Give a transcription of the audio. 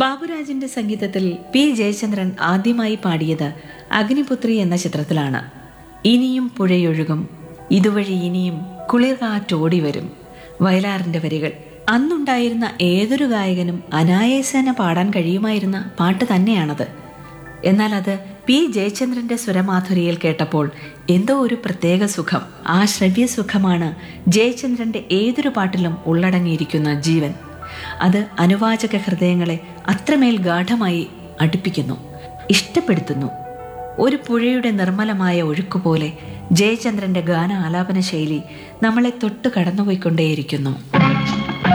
ബാബുരാജിന്റെ സംഗീതത്തിൽ പി ജയചന്ദ്രൻ ആദ്യമായി പാടിയത് അഗ്നിപുത്രി എന്ന ചിത്രത്തിലാണ്. ഇനിയും പുഴയൊഴുകും, ഇതുവഴി ഇനിയും കുളിർ കാറ്റോടി വരും, വയലാറിന്റെ വരികൾ. അന്നുണ്ടായിരുന്ന ഏതൊരു ഗായകനും അനായാസേന പാടാൻ കഴിയുമായിരുന്ന പാട്ട് തന്നെയാണത്. എന്നാൽ അത് പി ജയചന്ദ്രന്റെ സ്വരമാധുരിയിൽ കേട്ടപ്പോൾ എന്തോ ഒരു പ്രത്യേക സുഖം. ആ ശ്രവ്യസുഖമാണ് ജയചന്ദ്രന്റെ ഏതൊരു പാട്ടിലും ഉള്ളടങ്ങിയിരിക്കുന്ന ജീവൻ. അത് അനുവാചക ഹൃദയങ്ങളെ അത്രമേൽ ഗാഠമായി അടുപ്പിക്കുന്നു, ഇഷ്ടപ്പെടുത്തുന്നു. ഒരു പുഴയുടെ നിർമ്മലമായ ഒഴുക്കുപോലെ ജയചന്ദ്രന്റെ ഗാന ആലാപന ശൈലി നമ്മളെ തൊട്ട് കടന്നുപോയിക്കൊണ്ടേയിരിക്കുന്നു.